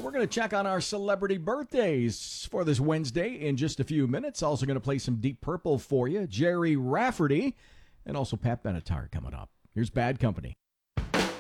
We're going to check on our celebrity birthdays for this Wednesday in just a few minutes. Also going to play some Deep Purple for you. Jerry Rafferty and also Pat Benatar coming up. Here's Bad Company.